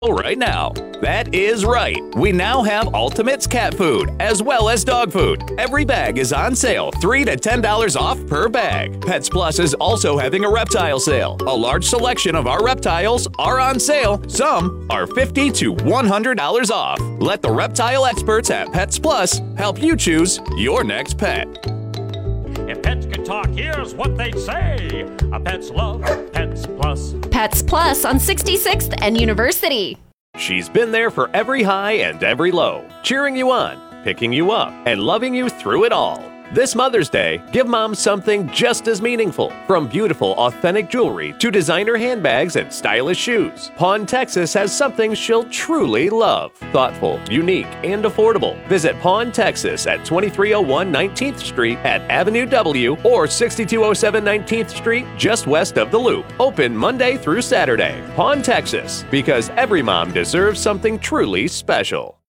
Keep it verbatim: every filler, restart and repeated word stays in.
right now. That is right. We now have Ultimates cat food as well as dog food. Every bag is on sale, three to ten dollars off per bag. Pets Plus is also having a reptile sale. A large selection of our reptiles are on sale. Some are fifty to one hundred dollars off. Let the reptile experts at Pets Plus help you choose your next pet. If pets could talk, here's what they'd say. A pet's love, Pets Plus. Pets Plus on sixty-sixth and University. She's been there for every high and every low, cheering you on, picking you up, and loving you through it all. This Mother's Day, give Mom something just as meaningful. From beautiful, authentic jewelry to designer handbags and stylish shoes, Pawn Texas has something she'll truly love. Thoughtful, unique, and affordable. Visit Pawn Texas at twenty-three oh one nineteenth Street at Avenue W or sixty-two oh seven nineteenth Street just west of the Loop. Open Monday through Saturday. Pawn Texas, because every mom deserves something truly special.